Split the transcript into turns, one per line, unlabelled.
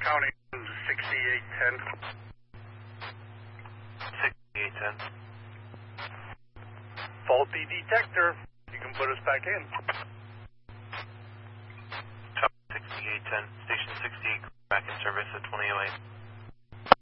County 6810.
6810.
Faulty detector. You can put us back in.
6810. Station 68 back in service at 2008.